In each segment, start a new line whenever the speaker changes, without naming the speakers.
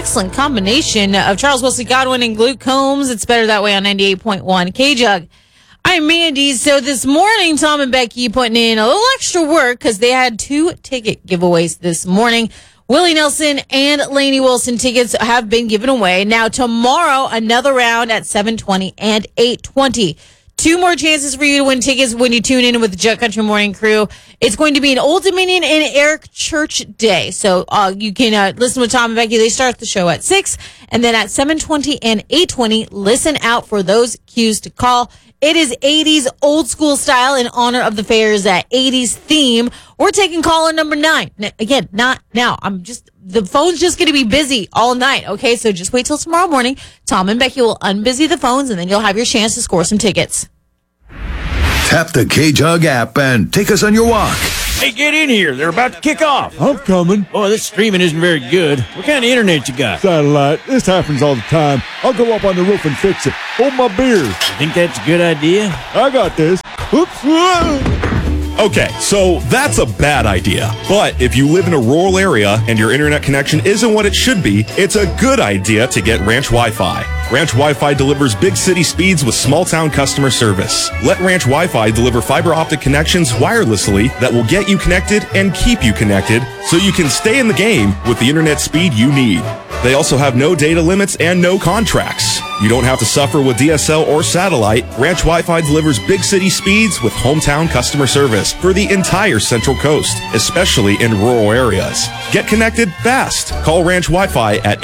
excellent combination of Charles Wesley Godwin and Luke Combs. It's better that way on 98.1 K-Jug. I'm Mandy. So this morning, Tom and Becky putting in a little extra work because they had 2 ticket giveaways this morning. Willie Nelson and Lainey Wilson tickets have been given away. Now tomorrow, another round at 7:20 and 8:20. 2 more chances for you to win tickets when you tune in with the Jug Country Morning Crew. It's going to be an Old Dominion and Eric Church Day. So you can listen with Tom and Becky. They start the show at 6. And then at 7:20 and 8:20, listen out for those cues to call. It is 80s old school style in honor of the fair's 80s theme. We're taking caller number 9. Again, not now. The phone's just going to be busy all night. Okay, so just wait till tomorrow morning. Tom and Becky will unbusy the phones, and then you'll have your chance to score some tickets.
Tap the K-Jug app and take us on your walk.
Hey, get in here. They're about to kick off.
I'm coming.
Boy, this streaming isn't very good. What kind of internet you got?
Satellite. This happens all the time. I'll go up on the roof and fix it. Hold my beer.
You think that's a good idea?
I got this. Oops.
Okay, so that's a bad idea. But if you live in a rural area and your internet connection isn't what it should be, it's a good idea to get Ranch Wi-Fi. Ranch Wi-Fi delivers big city speeds with small town customer service. Let Ranch Wi-Fi deliver fiber optic connections wirelessly that will get you connected and keep you connected so you can stay in the game with the internet speed you need. They also have no data limits and no contracts. You don't have to suffer with DSL or satellite. Ranch Wi-Fi delivers big city speeds with hometown customer service for the entire Central Coast, especially in rural areas. Get connected fast. Call Ranch Wi-Fi at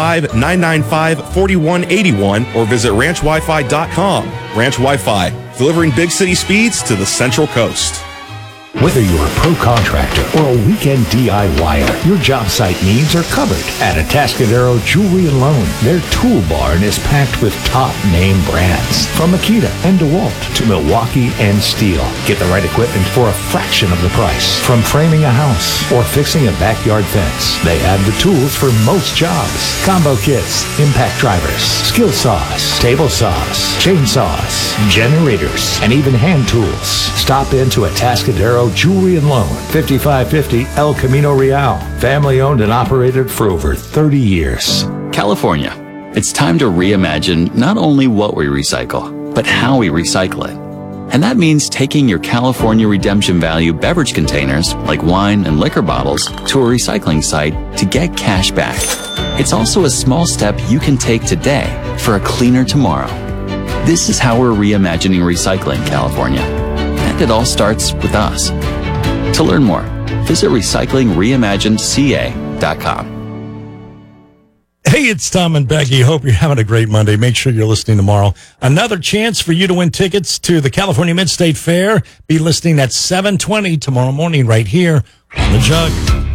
805-995-4181 or visit ranchwifi.com. Ranch Wi-Fi, delivering big city speeds to the Central Coast.
Whether you're a pro contractor or a weekend DIYer, your job site needs are covered at Atascadero Jewelry and Loan. Their tool barn is packed with top name brands from Makita and DeWalt to Milwaukee and Steel. Get the right equipment for a fraction of the price. From framing a house or fixing a backyard fence, they have the tools for most jobs. Combo kits, impact drivers, skill saws, table saws, chainsaws, generators, and even hand tools. Stop into Atascadero Jewelry and Loan, 5550 El Camino Real. Family owned and operated for over 30 years.
California. It's time to reimagine not only what we recycle, but how we recycle it. And that means taking your California Redemption Value beverage containers, like wine and liquor bottles, to a recycling site to get cash back. It's also a small step you can take today for a cleaner tomorrow. This is how we're reimagining recycling, California. And it all starts with us. To learn more, visit recyclingreimaginedca.com.
Hey, it's Tom and Becky. Hope you're having a great Monday. Make sure you're listening tomorrow. Another chance for you to win tickets to the California Mid-State Fair. Be listening at 7:20 tomorrow morning right here on The Jug.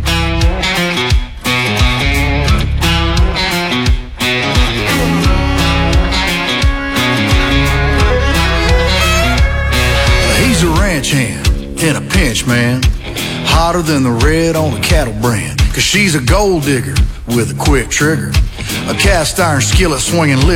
He's a ranch hand in a pinch, man. Hotter than the red on a cattle brand. 'Cause she's a gold digger with a quick trigger. A cast iron skillet swinging lip.